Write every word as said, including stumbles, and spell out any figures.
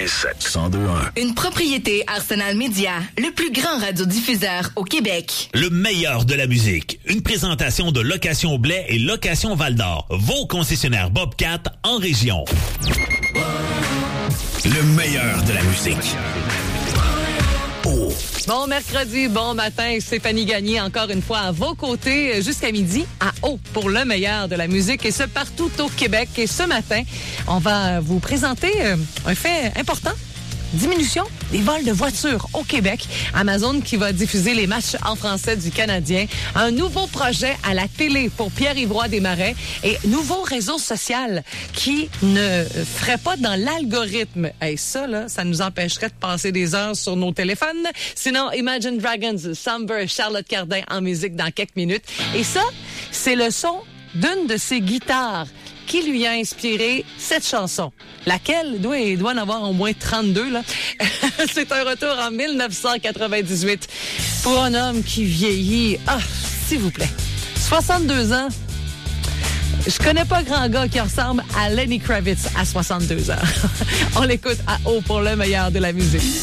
quatre-vingt-sept cent deux un. Une propriété Arsenal Media, le plus grand radiodiffuseur au Québec. Le meilleur de la musique. Une présentation de Location Blais et Location Val-d'Or. Vos concessionnaires Bobcat en région. Le meilleur de la musique. Oh. Bon mercredi, bon matin, Stéphanie Gagné encore une fois à vos côtés jusqu'à midi à Haut pour le meilleur de la musique et ce partout au Québec. Et ce matin, on va vous présenter un fait important. Diminution des vols de voitures au Québec. Amazon qui va diffuser les matchs en français du Canadien. Un nouveau projet à la télé pour Pierre-Yves Roy Desmarais. Et nouveau réseau social qui ne ferait pas dans l'algorithme. Et ça, là, ça nous empêcherait de passer des heures sur nos téléphones. Sinon, Imagine Dragons, Somber, Charlotte Cardin en musique dans quelques minutes. Et ça, c'est le son d'une de ses guitares qui lui a inspiré cette chanson. Laquelle doit, il doit en avoir au moins trente-deux, là. C'est un retour en dix-neuf cent quatre-vingt-dix-huit pour un homme qui vieillit. Ah, s'il vous plaît. soixante-deux ans. Je connais pas grand gars qui ressemble à Lenny Kravitz à soixante-deux ans. On l'écoute à Haut pour le meilleur de la musique.